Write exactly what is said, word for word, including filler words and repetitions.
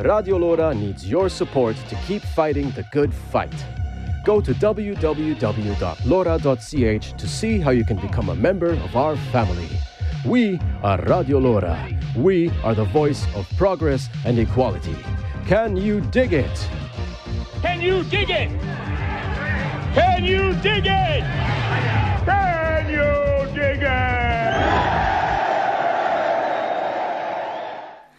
Radio Lora needs your support to keep fighting the good fight. Go to w w w dot lora dot c h to see how you can become a member of our family. We are Radio Lora. We are the voice of progress and equality. Can you dig it? Can you dig it? Can you dig